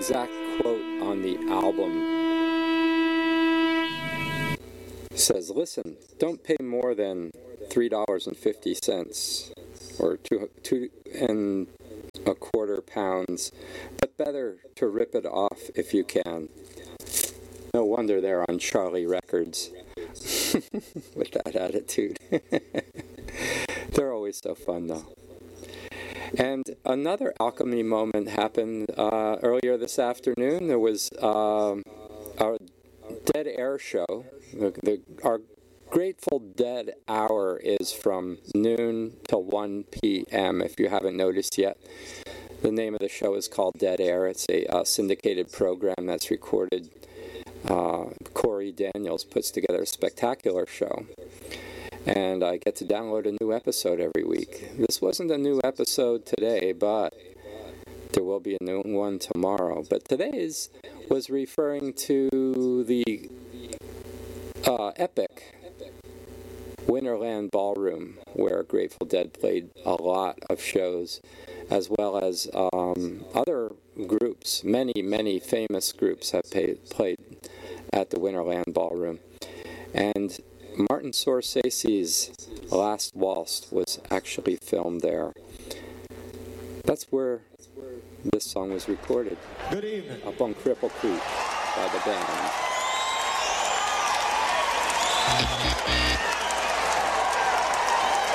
exact quote on the album. It says, "Listen, don't pay more than $3.50 or two and a quarter pounds, but better to rip it off if you can." No wonder they're on Charlie Records with that attitude. They're always so fun, though. And another alchemy moment happened earlier this afternoon. There was our Dead Air show. Our Grateful Dead hour is from noon to 1 p.m., if you haven't noticed yet. The name of the show is called Dead Air. It's a syndicated program that's recorded. Corey Daniels puts together a spectacular show. And I get to download a new episode every week. This wasn't a new episode today, but there will be a new one tomorrow. But today's was referring to the epic Winterland Ballroom, where Grateful Dead played a lot of shows, as well as other groups. Many famous groups have played at the Winterland Ballroom. And Martin Scorsese's Last Waltz was actually filmed there. That's where this song was recorded. Good evening. Up on Cripple Creek by the band.